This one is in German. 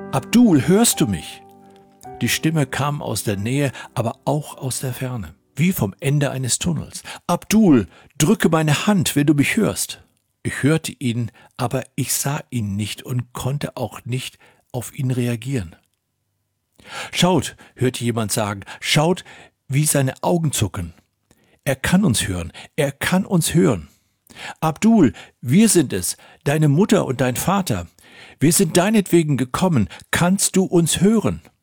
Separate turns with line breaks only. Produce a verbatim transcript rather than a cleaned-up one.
Abdul, hörst du mich? Die Stimme kam aus der Nähe, aber auch aus der Ferne, wie vom Ende eines Tunnels. Abdul, drücke meine Hand, wenn du mich hörst. Ich hörte ihn, aber ich sah ihn nicht und konnte auch nicht auf ihn reagieren. Schaut, hörte jemand sagen, schaut, wie seine Augen zucken. Er kann uns hören, er kann uns hören. Abdul, wir sind es, deine Mutter und dein Vater. Wir sind deinetwegen gekommen, kannst du uns hören?